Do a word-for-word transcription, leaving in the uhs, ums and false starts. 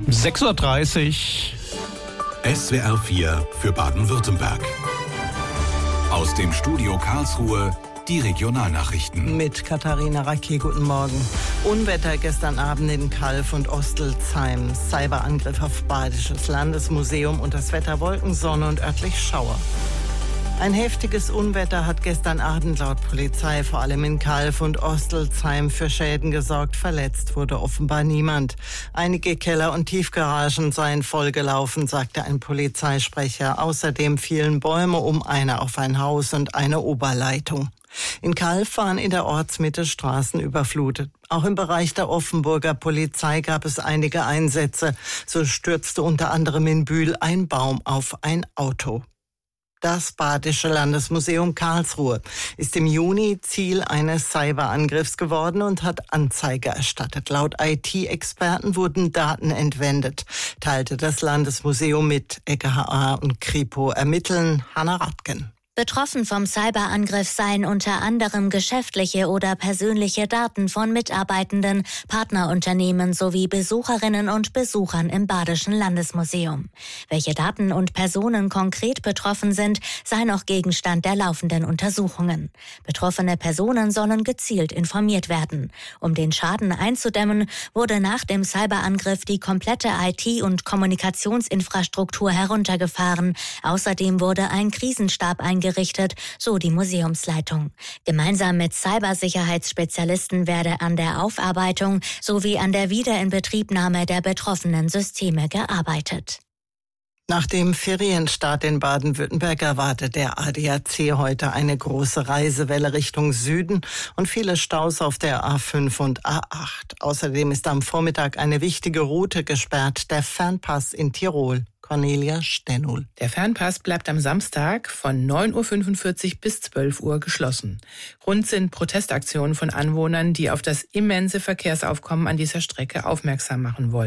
sechs Uhr dreißig. S W R vier für Baden-Württemberg. Aus dem Studio Karlsruhe die Regionalnachrichten. Mit Katharina Racki, guten Morgen. Unwetter gestern Abend in Calw und Ostelsheim. Cyberangriff auf Badisches Landesmuseum und das Wetter Wolken, Sonne und örtlich Schauer. Ein heftiges Unwetter hat gestern Abend laut Polizei vor allem in Calw und Ostelsheim für Schäden gesorgt. Verletzt wurde offenbar niemand. Einige Keller und Tiefgaragen seien vollgelaufen, sagte ein Polizeisprecher. Außerdem fielen Bäume um, einer auf ein Haus und eine Oberleitung. In Calw waren in der Ortsmitte Straßen überflutet. Auch im Bereich der Offenburger Polizei gab es einige Einsätze. So stürzte unter anderem in Bühl ein Baum auf ein Auto. Das Badische Landesmuseum Karlsruhe ist im Juni Ziel eines Cyberangriffs geworden und hat Anzeige erstattet. Laut I T-Experten wurden Daten entwendet, teilte das Landesmuseum mit. E K H A und Kripo ermitteln. Hanna Radken. Betroffen vom Cyberangriff seien unter anderem geschäftliche oder persönliche Daten von Mitarbeitenden, Partnerunternehmen sowie Besucherinnen und Besuchern im Badischen Landesmuseum. Welche Daten und Personen konkret betroffen sind, sei noch Gegenstand der laufenden Untersuchungen. Betroffene Personen sollen gezielt informiert werden. Um den Schaden einzudämmen, wurde nach dem Cyberangriff die komplette I T- und Kommunikationsinfrastruktur heruntergefahren. Außerdem wurde ein Krisenstab eingerichtet. Gerichtet, so die Museumsleitung. Gemeinsam mit Cybersicherheitsspezialisten werde an der Aufarbeitung sowie an der Wiederinbetriebnahme der betroffenen Systeme gearbeitet. Nach dem Ferienstart in Baden-Württemberg erwartet der A D A C heute eine große Reisewelle Richtung Süden und viele Staus auf der A fünf und A acht. Außerdem ist am Vormittag eine wichtige Route gesperrt, der Fernpass in Tirol. Cornelia Stennul. Der Fernpass bleibt am Samstag von neun Uhr fünfundvierzig bis zwölf Uhr geschlossen. Grund sind Protestaktionen von Anwohnern, die auf das immense Verkehrsaufkommen an dieser Strecke aufmerksam machen wollen.